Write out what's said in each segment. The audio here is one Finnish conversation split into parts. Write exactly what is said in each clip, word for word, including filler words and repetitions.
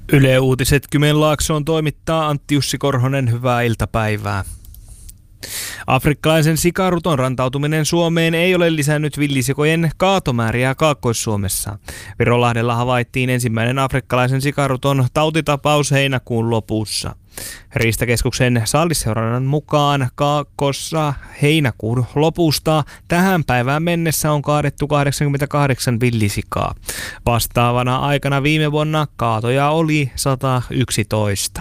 Yle Uutiset Kymenlaaksoon toimittaa Antti Jussi Korhonen, hyvää iltapäivää. Afrikkalaisen sikaruton rantautuminen Suomeen ei ole lisännyt villisikojen kaatomääriä Kaakkois-Suomessa. Virolahdella havaittiin ensimmäinen afrikkalaisen sikaruton tautitapaus heinäkuun lopussa. Riistakeskuksen saaliseurannan mukaan Kaakkossa heinäkuun lopusta tähän päivään mennessä on kaadettu kahdeksankymmentäkahdeksan villisikaa. Vastaavana aikana viime vuonna kaatoja oli sata yksitoista.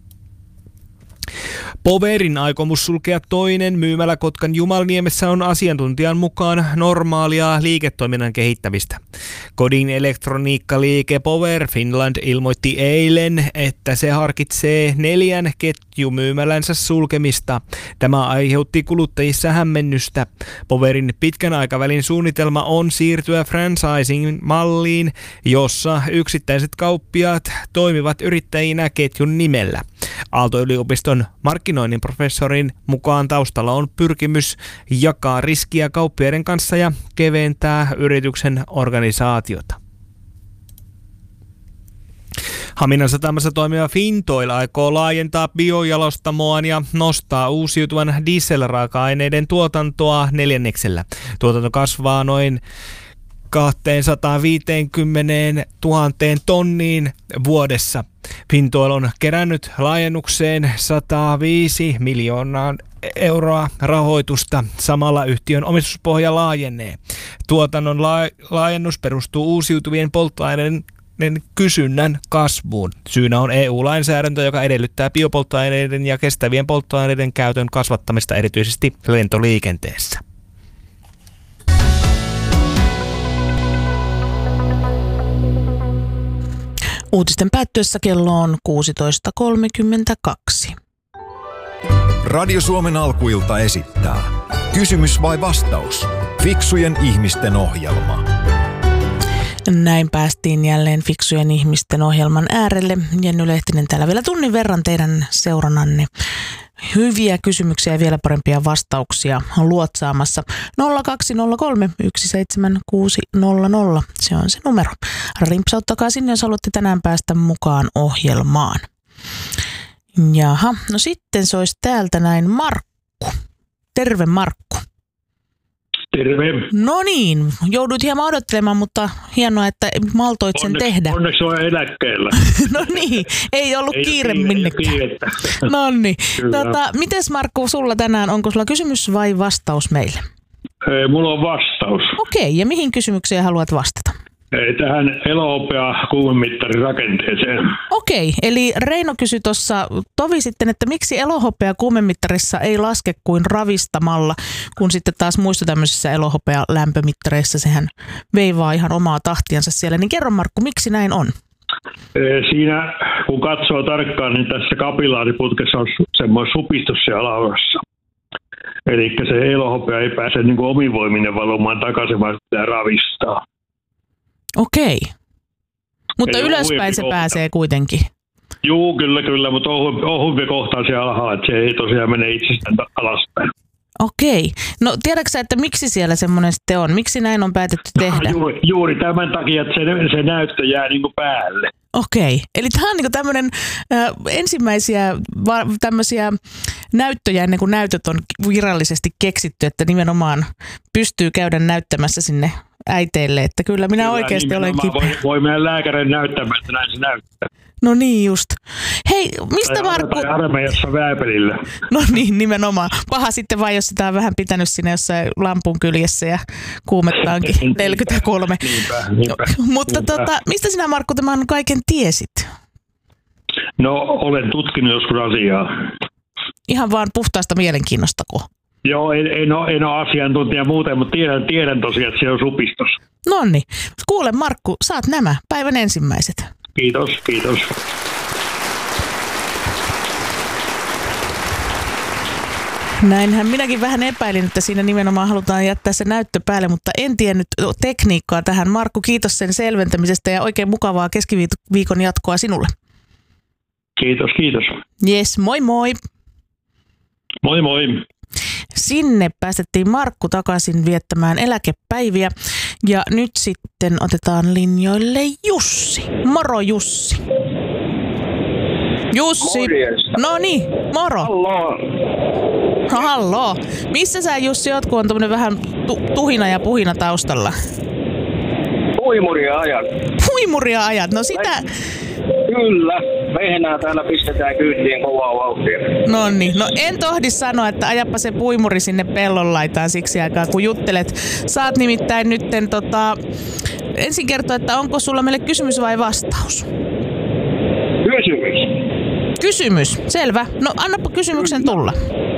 Powerin aikomus sulkea toinen myymälä Kotkan Jumalniemessä on asiantuntijan mukaan normaalia liiketoiminnan kehittämistä. Kodin elektroniikkaliike Power Finland ilmoitti eilen, että se harkitsee neljän ketjumyymälänsä sulkemista. Tämä aiheutti kuluttajissa hämmennystä. Powerin pitkän aikavälin suunnitelma on siirtyä franchising-malliin, jossa yksittäiset kauppiaat toimivat yrittäjinä ketjun nimellä. Aalto-yliopiston markkinoinnin professorin mukaan taustalla on pyrkimys jakaa riskiä kauppiaiden kanssa ja keventää yrityksen organisaatiota. Haminan satamassa toimiva Fintoil aikoo laajentaa biojalostamoaan ja nostaa uusiutuvan dieselraaka-aineiden tuotantoa neljänneksellä. Tuotanto kasvaa noin kaksisataaviisikymmentätuhatta tonniin vuodessa. Fintoil on kerännyt laajennukseen sata viisi miljoonaa euroa rahoitusta. Samalla yhtiön omistuspohja laajenee. Tuotannon laajennus perustuu uusiutuvien polttoaineiden kysynnän kasvuun. Syynä on E U-lainsäädäntö, joka edellyttää biopolttoaineiden ja kestävien polttoaineiden käytön kasvattamista erityisesti lentoliikenteessä. Uutisten päättyessä kello on kuusitoista kolmekymmentäkaksi. Radio Suomen alkuilta esittää Kysymys vai vastaus? Fiksujen ihmisten ohjelma. Näin päästiin jälleen Fiksujen ihmisten ohjelman äärelle. Jenny Lehtinen täällä vielä tunnin verran teidän seurannanne. Hyviä kysymyksiä ja vielä parempia vastauksia luotsaamassa. nolla kaksi nolla kolme yksi seitsemän kuusi nolla nolla. Se on se numero. Rimpsauttakaa sinne, jos haluatte tänään päästä mukaan ohjelmaan. Jaha, no sitten se olisi täältä näin Markku. Terve Markku. Terve. No niin, joudut hieman odottelemaan, mutta hienoa, että maltoit sen onneksi, tehdä. Onneksi on eläkkeellä. No niin, ei ollut ei kiire kiire, minnekään. No niin, tota, mites Markku sulla tänään, onko sulla kysymys vai vastaus meille? Ei, mulla on vastaus. Okei, ja mihin kysymykseen haluat vastata? Ei, tähän elohopea kuumemittarin rakenteeseen. Okei, eli Reino kysyi tuossa tovi sitten, että miksi elohopea kuumemittarissa ei laske kuin ravistamalla, kun sitten taas muissa tämmöisissä elohopea lämpömittareissa sehän veivaa ihan omaa tahtiansa siellä. Niin kerro Markku, miksi näin on? Siinä kun katsoo tarkkaan, niin tässä kapillaariputkessa on semmoinen supistus siellä laudassa. Eli se elohopea ei pääse niin kuin omivoiminen valumaan takaisin, vaan pitää ravistaa. Okei. Mutta Eli ylöspäin se kohta pääsee kuitenkin. Juu, kyllä, kyllä, mutta ohuvia kohtaa siellä alhaalla, että se ei tosiaan mene itsestään alaspäin. Okei. No tiedätkö sä, että miksi siellä semmoinen sitten on? Miksi näin on päätetty tehdä? No, juuri, juuri tämän takia, että se, se näyttö jää niin kuin päälle. Okei. Eli tämä on niin kuin tämmöinen äh, ensimmäisiä va- tämmöisiä näyttöjä ennen kuin näytöt on virallisesti keksitty, että nimenomaan pystyy käydä näyttämässä sinne äiteille, että kyllä minä kyllä, oikeasti olen kipeä. Voi, voi meidän lääkärin näyttämään, että näin se näyttää. No niin just. Hei, mistä tai Markku... Tai armeijassa vääpelillä. No niin, nimenomaan. Paha sitten vaan, jos sitä on vähän pitänyt siinä jossain lampun kyljessä ja kuumettaankin neljäkymmentäkolme. Niinpä, niinpä, Mutta niinpä. Tota, mistä sinä Markku tämän kaiken tiesit? No, olen tutkinut joskus asiaa. Ihan vaan puhtaasta mielenkiinnostako? Joo, en, en, ole, en ole asiantuntija muuten, mutta tiedän, tiedän tosiaan, että se on supistus. Nonni. Kuule Markku, saat nämä päivän ensimmäiset. Kiitos, kiitos. Näinhän minäkin vähän epäilin, että siinä nimenomaan halutaan jättää se näyttö päälle, mutta en tiennyt tekniikkaa tähän. Markku, kiitos sen selventämisestä ja oikein mukavaa keskiviikon jatkoa sinulle. Kiitos, kiitos. Jes, moi moi. Moi moi. Sinne päästettiin Markku takaisin viettämään eläkepäiviä ja nyt sitten otetaan linjoille Jussi. Moro Jussi. Jussi. Morjesta. No niin, moro. Hallo. No halloo. Missä sä Jussi oot, kun on tommonen vähän tu- tuhina ja puhina taustalla? Puimuria ajan. Puimuria ajat, no sitä... Kyllä. Vehnää täällä pistetään kyytiin kovaa vauhtia. No niin, no en tohdi sanoa, että ajappa se puimuri sinne pellon laitaan siksi aikaa, kun juttelet. Saat nimittäin nytten tota... Ensin kertoa, että onko sulla meille kysymys vai vastaus? Kysymys. Kysymys, selvä. No annappa kysymyksen tulla.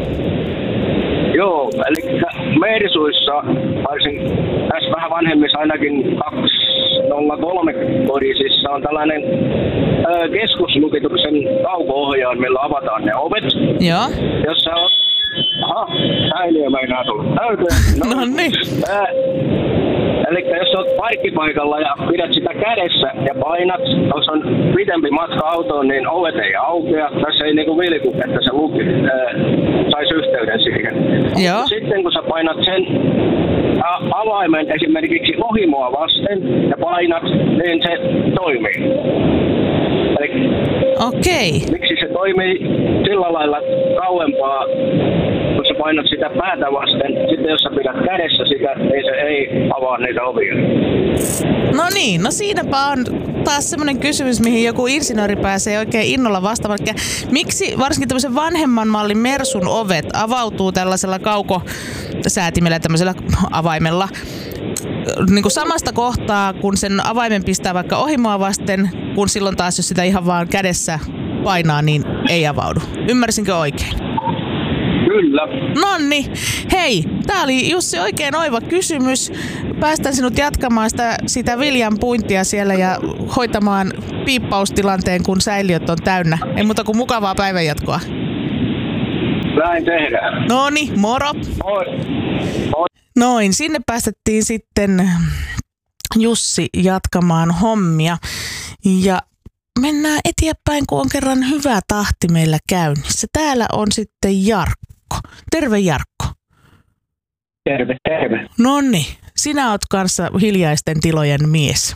Joo, eli Mersuissa, varsin tässä vähän vanhemmissa ainakin kaksisataakolme kodisissa on tällainen ö, keskuslukituksen kauko-ohjaan, millä avataan ne ovet. Joo. Jos sä oot... Aha, säiliö meinaa tulla täyteen. No niin. Äh, eli jos oot parkkipaikalla ja pidät sitä kädessä ja painat, jos on pitempi matka autoon, niin ovet ei aukea. Tässä ei niinku vilku, että se luki äh, saisi yhteyden siihen. Joo. Sitten kun sä painat sen a- avaimen esimerkiksi ohimoa vasten ja painat, niin se toimii. Eli Okei. miksi se toimii sillä lailla kauempaa, kun sä painat sitä päätä vasten, sitten jos sä pidät kädessä sitä, niin se ei avaa niitä ovia. No niin, no siinäpä on taas semmoinen kysymys, mihin joku insinööri pääsee oikein innolla vastaamaan. Miksi varsinkin tämmöisen vanhemman mallin Mersun ovet avautuu tällaisella kaukosäätimellä, tämmöisellä avaimella, niin kuin samasta kohtaa, kun sen avaimen pistää vaikka ohimoa vasten, kun silloin taas, jos sitä ihan vaan kädessä painaa, niin ei avaudu. Ymmärsinkö oikein? Kyllä. Nonni, hei, tää oli Jussi oikein oiva kysymys. Päästän sinut jatkamaan sitä, sitä viljan puintia siellä ja hoitamaan piippaustilanteen, kun säiliöt on täynnä. Ei muuta kuin mukavaa päivänjatkoa. Näin tehdään. Noni, moro. Moi. Moi. Noin, sinne päästettiin sitten Jussi jatkamaan hommia. Ja mennään eteenpäin, kun on kerran hyvä tahti meillä käynnissä. Täällä on sitten Jarkko. Terve Jarkko. Terve, terve. Nonni, sinä oot kanssa hiljaisten tilojen mies.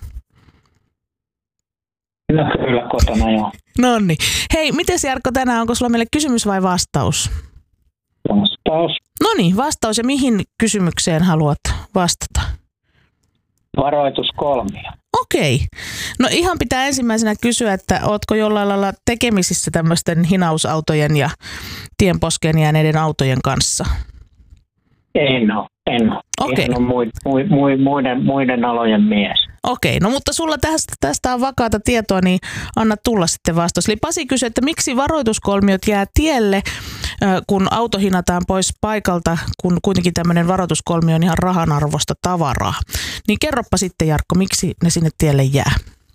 No kyllä, kotona joo. Nonni. Hei, mites Jarkko tänään, onko sulla meille kysymys vai vastaus? Vastaus. Noniin, vastaus ja mihin kysymykseen haluat vastata? Varoitus kolmia. Okei. No ihan pitää ensimmäisenä kysyä, että ootko jollain lailla tekemisissä tämmöisten hinausautojen ja tienposkeen jääneiden autojen kanssa? En ole, en ole. Okei. En ole mui, mui, mui, muiden, muiden alojen mies. Okei, no mutta sulla tästä, tästä on vakaata tietoa, niin anna tulla sitten vastaus. Eli Pasi kysyi, että miksi varoituskolmiot jää tielle, kun auto hinataan pois paikalta, kun kuitenkin tämmöinen varoituskolmio on ihan rahanarvosta tavaraa. Niin kerroppa sitten Jarkko, miksi ne sinne tielle jää?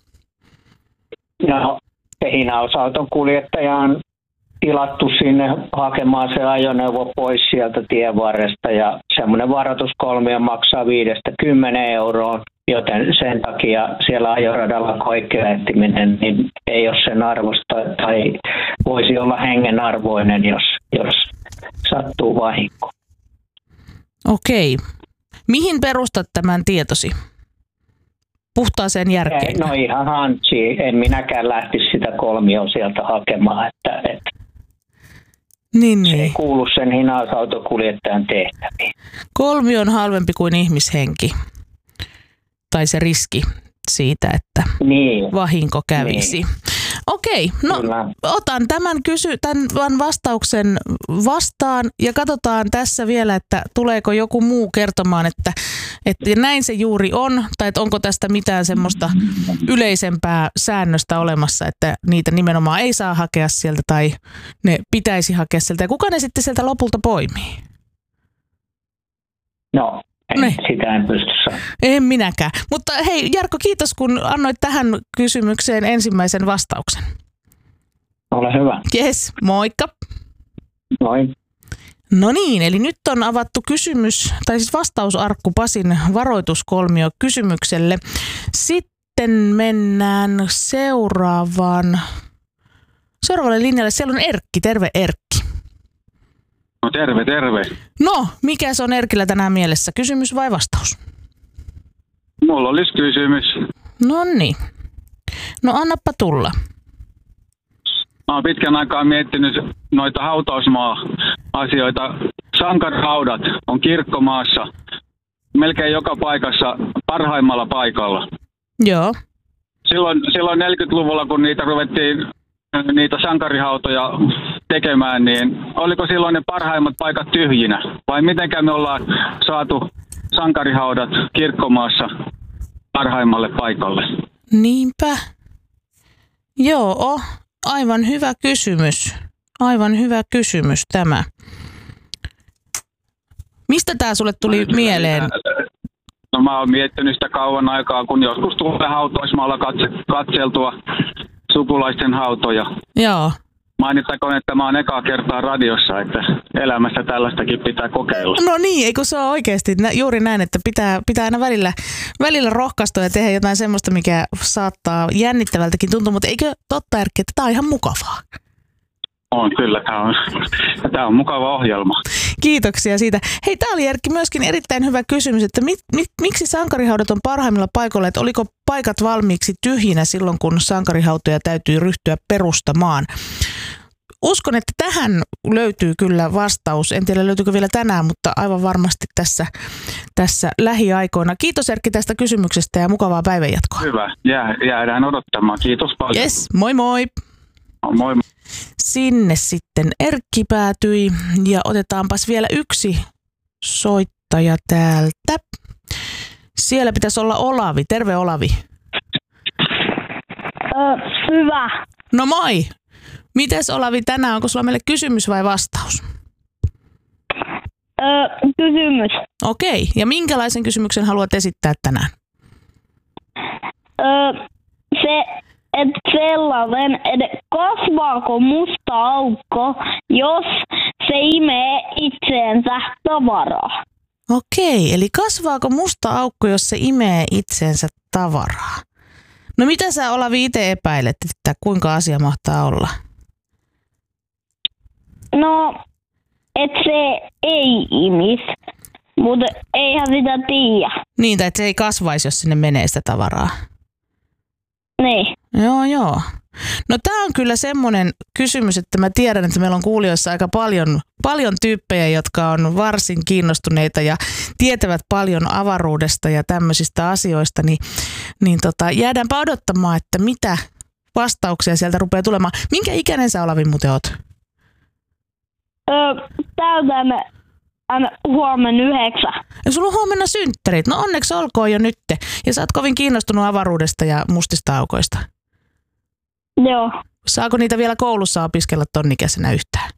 No, se hinausauton kuljettaja on tilattu sinne hakemaan se ajoneuvo pois sieltä tienvarresta ja semmoinen varoituskolmio maksaa viidestä kymmeneen euroon, joten sen takia siellä ajoradalla koikkelehtiminen niin ei ole sen arvosta tai voisi olla hengenarvoinen, jos, jos sattuu vahinko. Okei. Mihin perustat tämän tietosi? Puhtaaseen järkeen? No ihan hansi. En minäkään lähtisi sitä kolmioa sieltä hakemaan, että, että niin, se niin. ei kuulu sen hinausautokuljettajan tehtäviin. Kolmio on halvempi kuin ihmishenki. Tai se riski siitä, että niin. vahinko kävisi. Niin. Okei, no Kyllä. otan tämän, kysy, tämän vastauksen vastaan ja katsotaan tässä vielä, että tuleeko joku muu kertomaan, että, että näin se juuri on, tai että onko tästä mitään semmoista yleisempää säännöstä olemassa, että niitä nimenomaan ei saa hakea sieltä tai ne pitäisi hakea sieltä. Ja kuka ne sitten sieltä lopulta poimii? No, en, Ne. sitä en pysty sanomaan. En minäkään. Mutta hei Jarkko, kiitos kun annoit tähän kysymykseen ensimmäisen vastauksen. Ole hyvä. Jes, moikka. Noin. No niin, eli nyt on avattu kysymys, tai siis vastausarkku Pasin varoituskolmio kysymykselle. Sitten mennään seuraavaan, seuraavalle linjalle. Siellä on Erkki. Terve Erkki. No terve, terve. No, mikä se on Erkillä tänään mielessä? Kysymys vai vastaus? Mulla olisi kysymys. No niin. No annappa tulla. Mä oon pitkän aikaa miettinyt noita hautausmaa-asioita. Sankarihaudat on kirkkomaassa melkein joka paikassa parhaimmalla paikalla. Joo. Silloin, silloin neljäkymmentäluvulla, kun niitä ruvettiin niitä sankarihautoja tekemään, niin oliko silloin ne parhaimmat paikat tyhjinä? Vai mitenkä me ollaan saatu sankarihaudat kirkkomaassa parhaimmalle paikalle? Niinpä. Joo, aivan hyvä kysymys. Aivan hyvä kysymys tämä. Mistä tää sulle tuli mieleen? No mä oon miettinyt sitä kauan aikaa, kun joskus tulee hautausmaalla katse, katseltua sukulaisten hautoja. Joo. Mainittakoon, että mä oon ekaa kertaa radiossa, että elämässä tällaistakin pitää kokeilla. No niin, eikö se ole oikeasti juuri näin, että pitää, pitää aina välillä, välillä rohkaistua ja tehdä jotain semmoista, mikä saattaa jännittävältäkin tuntua, mutta eikö totta, Erkki, että tämä on ihan mukavaa? On, kyllä. Tämä on, tämä on mukava ohjelma. Kiitoksia siitä. Hei, tämä oli Erkki myöskin erittäin hyvä kysymys, että mi, mi, miksi sankarihaudat on parhaimmilla paikoilla, että oliko paikat valmiiksi tyhjinä silloin, kun sankarihautoja täytyy ryhtyä perustamaan? Uskon, että tähän löytyy kyllä vastaus. En tiedä löytyykö vielä tänään, mutta aivan varmasti tässä, tässä lähiaikoina. Kiitos Erkki tästä kysymyksestä ja mukavaa päivänjatkoa. Hyvä. Jää, jäädään odottamaan. Kiitos paljon. Yes, moi moi. No, moi moi. Sinne sitten Erkki päätyi ja otetaanpas vielä yksi soittaja täältä. Siellä pitäisi olla Olavi. Terve Olavi. Ö, hyvä. No moi. Mites Olavi tänään? Onko sulla meille kysymys vai vastaus? Ö, kysymys. Okei. Ja minkälaisen kysymyksen haluat esittää tänään? Ö, se, että sellainen, että kasvaako musta aukko, jos se imee itseensä tavaraa? Okei, eli kasvaako musta aukko, jos se imee itseensä tavaraa? No mitä sä Olavi itse epäilet, että kuinka asia mahtaa olla? No, että se ei imis, mutta eihän sitä tiedä. Niin, että se ei kasvaisi, jos sinne menee sitä tavaraa. Niin. Joo, joo. No tää on kyllä semmoinen kysymys, että mä tiedän, että meillä on kuulijoissa aika paljon, paljon tyyppejä, jotka on varsin kiinnostuneita ja tietävät paljon avaruudesta ja tämmöisistä asioista, niin, niin tota, jäädäänpä odottamaan, että mitä vastauksia sieltä rupeaa tulemaan. Minkä ikäinen sä Olavi muuten oot? Öö, täytän huomenna yhdeksän. Ja sulla on huomenna synttärit. No onneksi olkoon jo nytte. Ja sä oot kovin kiinnostunut avaruudesta ja mustista aukoista. Joo. Saako niitä vielä koulussa opiskella ton ikäisenä yhtään?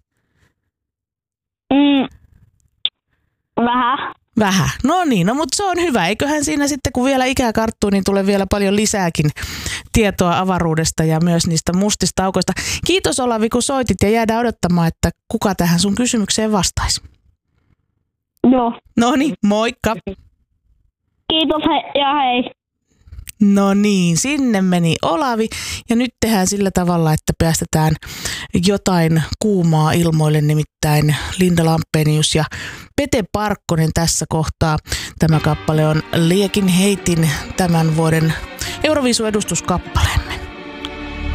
Mm, vähän. Vähän. No niin, no mutta se on hyvä. Eiköhän siinä sitten, kun vielä ikää karttuu, niin tulee vielä paljon lisääkin tietoa avaruudesta ja myös niistä mustista aukoista. Kiitos Olavi, kun soitit ja jäädään odottamaan, että kuka tähän sun kysymykseen vastaisi. Joo. No niin, moikka. Kiitos he- ja hei. No niin, sinne meni Olavi ja nyt tehdään sillä tavalla, että päästetään jotain kuumaa ilmoille, nimittäin Linda Lampenius ja Pete Parkkonen tässä kohtaa. Tämä kappale on Liekin heitin tämän vuoden Euroviisu-edustuskappale.